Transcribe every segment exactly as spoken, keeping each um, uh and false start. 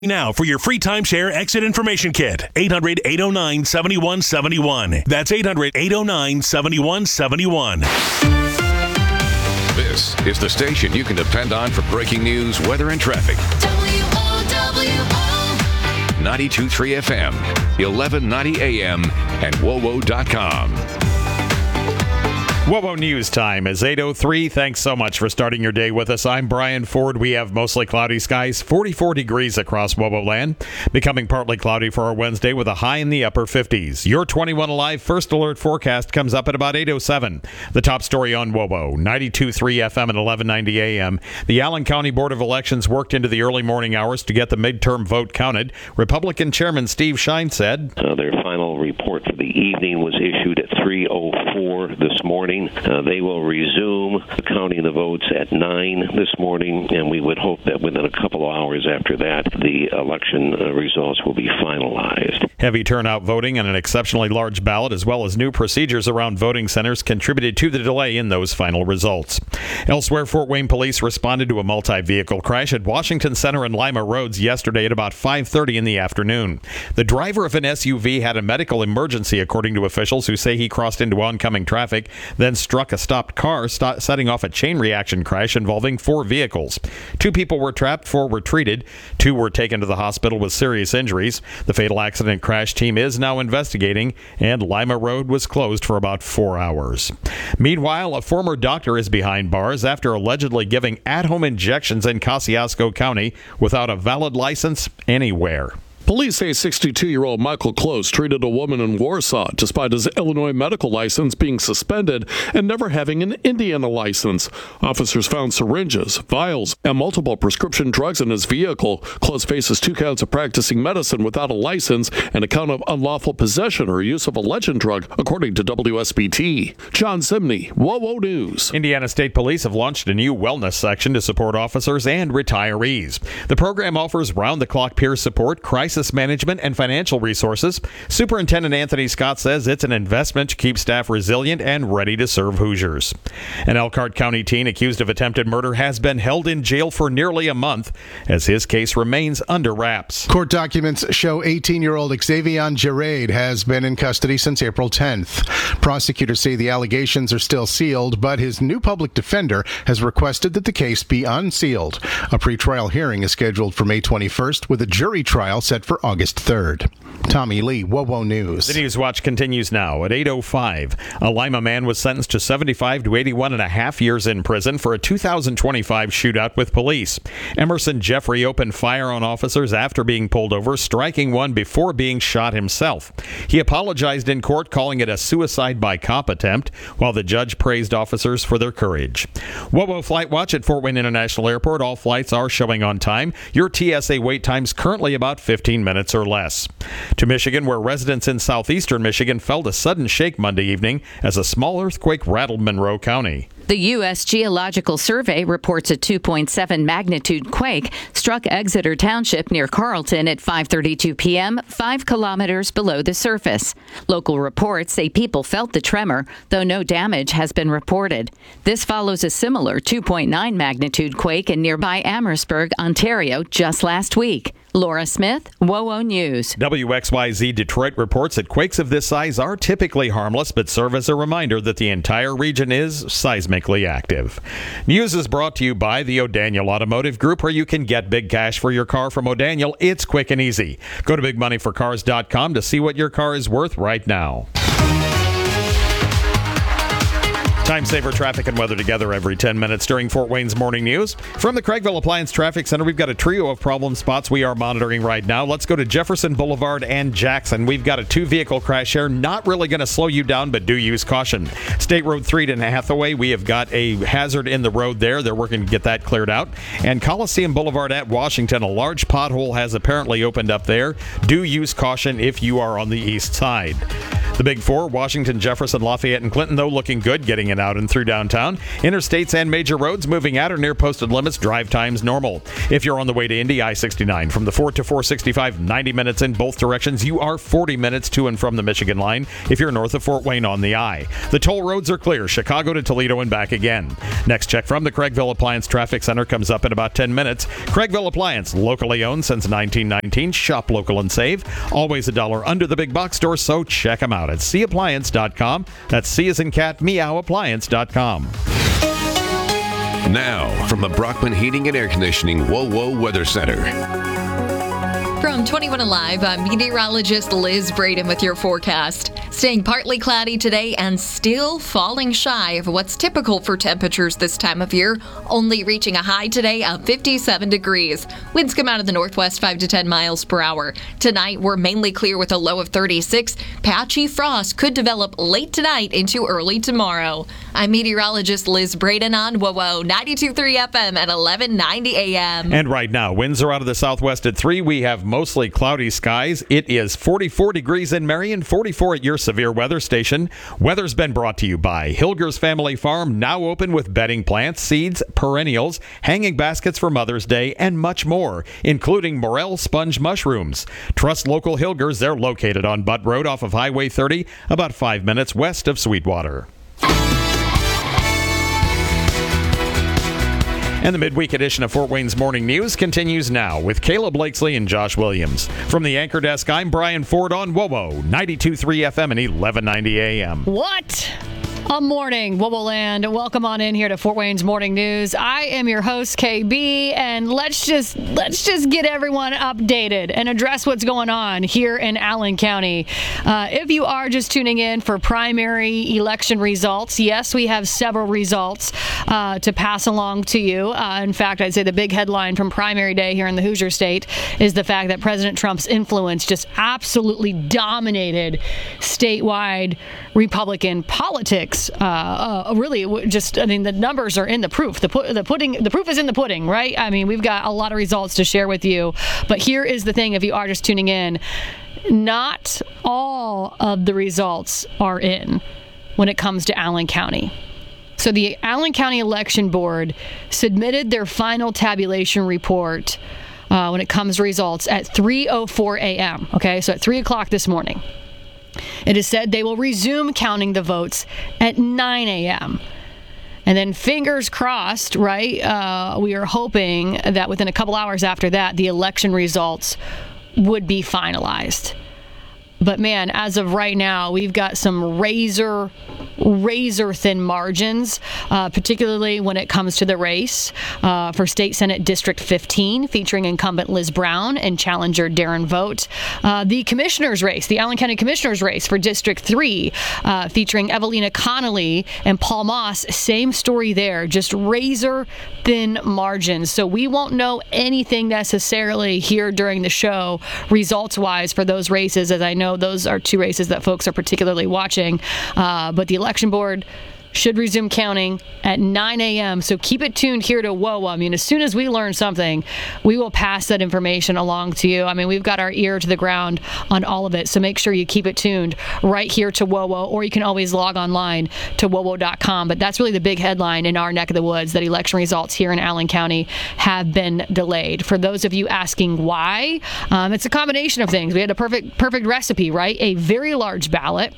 Now for your free timeshare exit information kit. eight hundred, eight oh nine, seven one seven one. That's eight hundred, eight oh nine, seven one seven one. This is the station you can depend on for breaking news, weather, and traffic. W O W O ninety-two point three F M, eleven ninety A M, and W O W O dot com. W O W O News time is eight oh three. Thanks so much for starting your day with us. I'm Brian Ford. We have mostly cloudy skies, forty-four degrees across W O W O land, becoming partly cloudy for our Wednesday with a high in the upper fifties. Your twenty-one Alive First Alert forecast comes up at about eight oh seven. The top story on W O W O, ninety-two point three F M and eleven ninety A M. The Allen County Board of Elections worked into the early morning hours to get the midterm vote counted. Republican Chairman Steve Shine said, uh, their final report for the evening was issued at three oh four this morning. Uh, they will resume counting the votes at nine this morning, and we would hope that within a couple of hours after that, the election uh, results will be finalized. Heavy turnout voting and an exceptionally large ballot, as well as new procedures around voting centers, contributed to the delay in those final results. Elsewhere, Fort Wayne police responded to a multi-vehicle crash at Washington Center and Lima Roads yesterday at about five thirty in the afternoon. The driver of an S U V had a medical emergency, according to officials who say he crossed into oncoming traffic, then struck a stopped car, st- setting off a chain reaction crash involving four vehicles. Two people were trapped, four were treated. Two were taken to the hospital with serious injuries. The fatal accident crash team is now investigating, and Lima Road was closed for about four hours. Meanwhile, a former doctor is behind bars after allegedly giving at-home injections in Kosciuszko County without a valid license anywhere. Police say sixty-two-year-old Michael Close treated a woman in Warsaw despite his Illinois medical license being suspended and never having an Indiana license. Officers found syringes, vials, and multiple prescription drugs in his vehicle. Close faces two counts of practicing medicine without a license and a count of unlawful possession or use of a legend drug, according to W S B T. John Zimney, W O W O News. Indiana State Police have launched a new wellness section to support officers and retirees. The program offers round-the-clock peer support, crisis management, and financial resources. Superintendent Anthony Scott says it's an investment to keep staff resilient and ready to serve Hoosiers. An Elkhart County teen accused of attempted murder has been held in jail for nearly a month as his case remains under wraps. Court documents show eighteen-year-old Xavion Gerard has been in custody since April tenth. Prosecutors say the allegations are still sealed, but his new public defender has requested that the case be unsealed. A pretrial hearing is scheduled for May twenty-first with a jury trial set for August third. Tommy Lee, W O W O News. The News Watch continues now at eight oh five. A Lima man was sentenced to seventy-five to eighty-one and a half years in prison for a two thousand twenty-five shootout with police. Emerson Jeffrey opened fire on officers after being pulled over, striking one before being shot himself. He apologized in court, calling it a suicide by cop attempt, while the judge praised officers for their courage. W O W O Flight Watch at Fort Wayne International Airport. All flights are showing on time. Your T S A wait time's currently about fifteen minutes or less. To Michigan, where residents in southeastern Michigan felt a sudden shake Monday evening as a small earthquake rattled Monroe County. The U S Geological Survey reports a two point seven magnitude quake struck Exeter Township near Carlton at five thirty-two p.m., five kilometers below the surface. Local reports say people felt the tremor, though no damage has been reported. This follows a similar two point nine magnitude quake in nearby Amherstburg, Ontario, just last week. Laura Smith, W O W O News. W X Y Z Detroit reports that quakes of this size are typically harmless, but serve as a reminder that the entire region is seismically active. News is brought to you by the O'Daniel Automotive Group, where you can get big cash for your car from O'Daniel. It's quick and easy. Go to big money for cars dot com to see what your car is worth right now. Time saver traffic and weather together every ten minutes during Fort Wayne's Morning News. From the Craigville Appliance Traffic Center, we've got a trio of problem spots we are monitoring right now. Let's go to Jefferson Boulevard and Jackson. We've got a two-vehicle crash here. Not really going to slow you down, but do use caution. State Road three to Hathaway, we have got a hazard in the road there. They're working to get that cleared out. And Coliseum Boulevard at Washington, a large pothole has apparently opened up there. Do use caution if you are on the east side. The Big Four, Washington, Jefferson, Lafayette, and Clinton, though, looking good, getting it out and through downtown. Interstates and major roads moving at or near posted limits. Drive times normal. If you're on the way to Indy, I sixty-nine from the four to four sixty-five, ninety minutes in both directions. You are forty minutes to and from the Michigan line if you're north of Fort Wayne on the I. The toll roads are clear. Chicago to Toledo and back again. Next check from the Craigville Appliance Traffic Center comes up in about ten minutes. Craigville Appliance, locally owned since nineteen nineteen. Shop local and save. Always a dollar under the big box store, so check them out at c appliance dot com. That's C as in cat, meow appliance dot com. Now, from the Brockman Heating and Air Conditioning Whoa Whoa Weather Center. From twenty-one Alive, I'm meteorologist Liz Braden with your forecast. Staying partly cloudy today and still falling shy of what's typical for temperatures this time of year, only reaching a high today of fifty-seven degrees. Winds come out of the northwest five to ten miles per hour. Tonight, we're mainly clear with a low of thirty-six. Patchy frost could develop late tonight into early tomorrow. I'm meteorologist Liz Braden on W O W ninety-two point three F M at eleven ninety A M. And right now, winds are out of the southwest at three. We have mostly cloudy skies. It is forty-four degrees in Marion, forty-four at your severe weather station. Weather's been brought to you by Hilger's Family Farm, now open with bedding plants, seeds, perennials, hanging baskets for Mother's Day, and much more, including morel sponge mushrooms. Trust local Hilgers. They're located on Butt Road off of Highway thirty, about five minutes west of Sweetwater. And the midweek edition of Fort Wayne's Morning News continues now with Caleb Blakesley and Josh Williams. From the anchor desk, I'm Brian Ford on W O W ninety-two point three F M and eleven ninety A M. What a morning, W O W land. Welcome on in here to Fort Wayne's Morning News. I am your host, K B, and let's just let's just get everyone updated and address what's going on here in Allen County. Uh, if you are just tuning in for primary election results, yes, we have several results uh, to pass along to you. Uh, in fact, I'd say the big headline from primary day here in the Hoosier State is the fact that President Trump's influence just absolutely dominated statewide Republican politics. Uh, uh, really, just I mean, the numbers are in the proof. The pu- the pudding, the proof is in the pudding, right? I mean, we've got a lot of results to share with you. But here is the thing: if you are just tuning in, not all of the results are in when it comes to Allen County. So the Allen County Election Board submitted their final tabulation report uh, when it comes to results at three oh four A M Okay, so at three o'clock this morning. It is said they will resume counting the votes at nine A M And then fingers crossed, right? Uh, we are hoping that within a couple hours after that, the election results would be finalized. But man, as of right now, we've got some razor, razor thin margins, uh, particularly when it comes to the race uh, for State Senate District fifteen, featuring incumbent Liz Brown and challenger Darren Vogt. Uh, the commissioner's race, the Allen County Commissioner's race for District three, uh, featuring Evelina Connolly and Paul Moss. Same story there, just razor thin margins. So we won't know anything necessarily here during the show, results-wise, for those races, as I know those are two races that folks are particularly watching. Uh, but the election board should resume counting at nine A M So keep it tuned here to W O W. I mean, as soon as we learn something, we will pass that information along to you. I mean, we've got our ear to the ground on all of it. So make sure you keep it tuned right here to W O W, or you can always log online to W O W dot com. But that's really the big headline in our neck of the woods, that election results here in Allen County have been delayed. For those of you asking why, um, it's a combination of things. We had a perfect, perfect recipe, right? A very large ballot,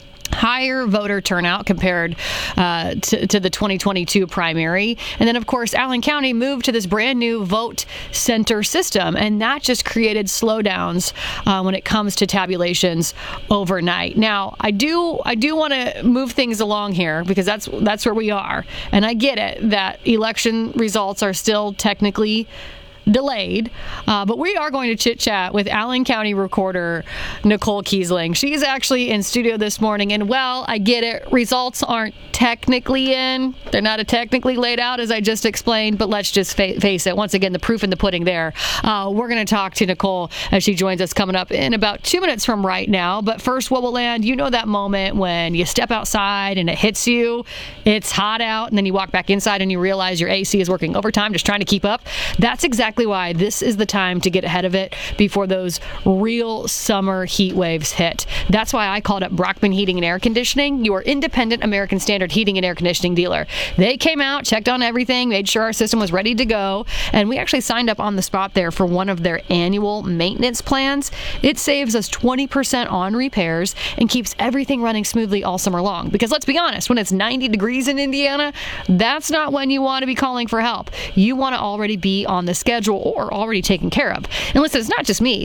higher voter turnout compared uh, to, to the twenty twenty-two primary. And then, of course, Allen County moved to this brand new vote center system, and that just created slowdowns uh, when it comes to tabulations overnight. Now, I do I do want to move things along here, because that's that's where we are. And I get it that election results are still technically delayed, uh, but we are going to chit chat with Allen County Recorder Nicole Kiesling. She's actually in studio this morning, and well, I get it, results aren't technically in, they're not technically laid out as I just explained, but let's just fa- face it, once again, the proof in the pudding there. Uh, we're going to talk to Nicole as she joins us coming up in about two minutes from right now. But first, what will land, you know that moment when you step outside and it hits you, it's hot out, and then you walk back inside and you realize your A C is working overtime just trying to keep up. That's exactly exactly why this is the time to get ahead of it before those real summer heat waves hit. That's why I called up Brockman Heating and Air Conditioning, your independent American Standard heating and air conditioning dealer. They came out, checked on everything, made sure our system was ready to go, and we actually signed up on the spot there for one of their annual maintenance plans. It saves us twenty percent on repairs and keeps everything running smoothly all summer long. Because let's be honest, when it's ninety degrees in Indiana, that's not when you want to be calling for help. You want to already be on the schedule or already taken care of. And listen, it's not just me.